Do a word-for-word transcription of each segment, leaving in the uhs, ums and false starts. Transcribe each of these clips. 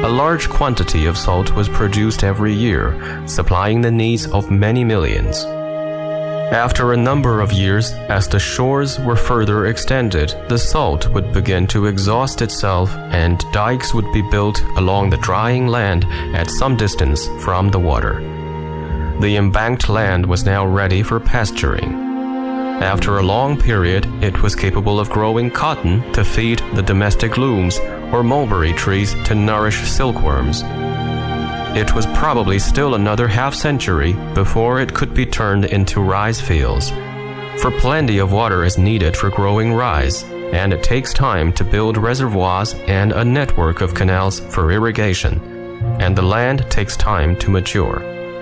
A large quantity of salt was produced every year, supplying the needs of many millions. After a number of years, as the shores were further extended, the salt would begin to exhaust itself and dikes would be built along the drying land at some distance from the water. The embanked land was now ready for pasturing. After a long period, it was capable of growing cotton to feed the domestic looms or mulberry trees to nourish silkworms. It was probably still another half-century before it could be turned into rice fields. For plenty of water is needed for growing rice, and it takes time to build reservoirs and a network of canals for irrigation, and the land takes time to mature.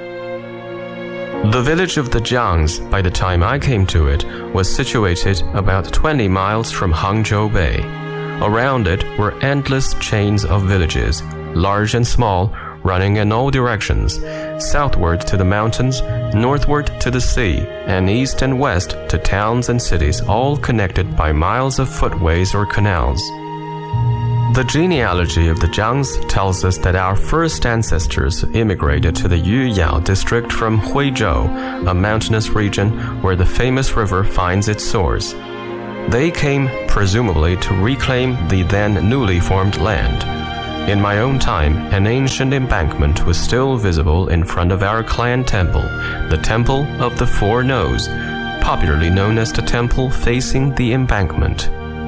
The village of the Jiangs, by the time I came to it, was situated about twenty miles from Hangzhou Bay. Around it were endless chains of villages, large and small, running in all directions, southward to the mountains, northward to the sea, and east and west to towns and cities, all connected by miles of footways or canals. The genealogy of the Jiangs tells us that our first ancestors immigrated to the Yuyao district from Huizhou, a mountainous region where the famous river finds its source. They came, presumably, to reclaim the then newly formed land. In my own time, an ancient embankment was still visible in front of our clan temple, the Temple of the Four Nose, popularly known as the temple facing the embankment.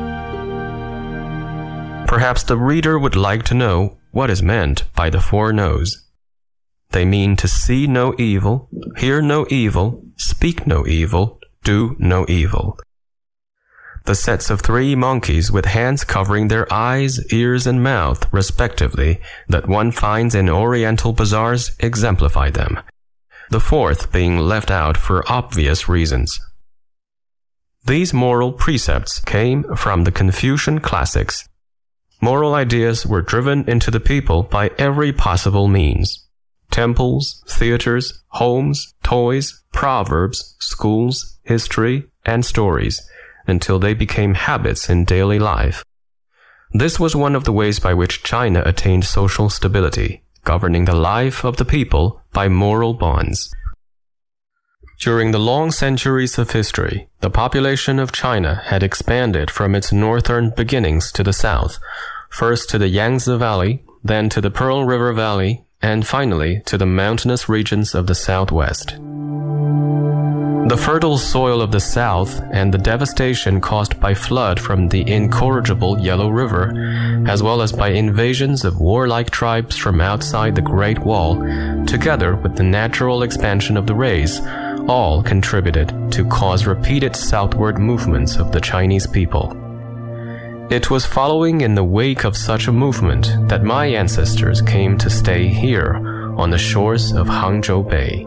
Perhaps the reader would like to know what is meant by the Four Nose. They mean to see no evil, hear no evil, speak no evil, do no evil. The sets of three monkeys with hands covering their eyes, ears, and mouth, respectively, that one finds in Oriental bazaars exemplify them, the fourth being left out for obvious reasons. These moral precepts came from the Confucian classics. Moral ideas were driven into the people by every possible means. Temples, theaters, homes, toys, proverbs, schools, history, and stories, until they became habits in daily life. This was one of the ways by which China attained social stability, governing the life of the people by moral bonds. During the long centuries of history, the population of China had expanded from its northern beginnings to the south, first to the Yangtze Valley, then to the Pearl River Valley, and finally to the mountainous regions of the southwest. The fertile soil of the south and the devastation caused by flood from the incorrigible Yellow River, as well as by invasions of warlike tribes from outside the Great Wall, together with the natural expansion of the race, all contributed to cause repeated southward movements of the Chinese people. It was following in the wake of such a movement that my ancestors came to stay here on the shores of Hangzhou Bay.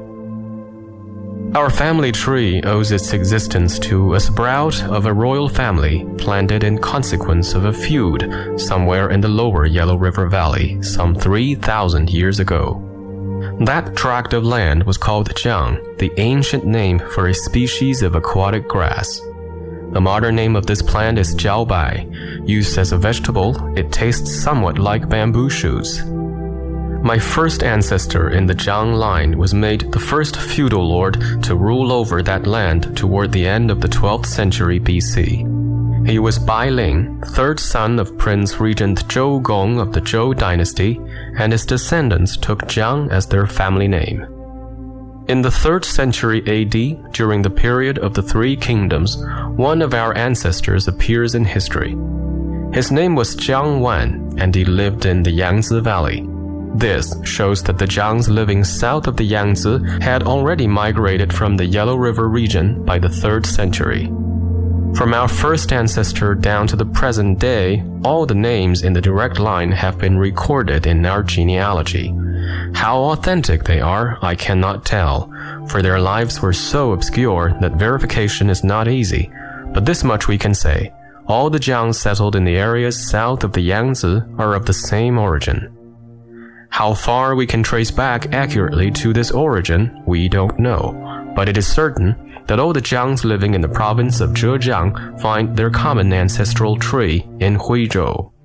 Our family tree owes its existence to a sprout of a royal family planted in consequence of a feud somewhere in the lower Yellow River Valley some three thousand years ago. That tract of land was called Jiang, the ancient name for a species of aquatic grass. The modern name of this plant is jiaobai. Used as a vegetable, it tastes somewhat like bamboo shoots. My first ancestor in the Jiang line was made the first feudal lord to rule over that land toward the end of the twelfth century B C. He was Bai Ling, third son of Prince Regent Zhou Gong of the Zhou dynasty, and his descendants took Jiang as their family name. In the third century A D, during the period of the Three Kingdoms, one of our ancestors appears in history. His name was Jiang Wan, and he lived in the Yangtze Valley. This shows that the Jiangs living south of the Yangtze had already migrated from the Yellow River region by the third century. From our first ancestor down to the present day, all the names in the direct line have been recorded in our genealogy. How authentic they are, I cannot tell, for their lives were so obscure that verification is not easy, but this much we can say. All the Jiangs settled in the areas south of the Yangtze are of the same origin. How far we can trace back accurately to this origin, we don't know, but it is certain that all the Jiangs living in the province of Zhejiang find their common ancestral tree in Huizhou.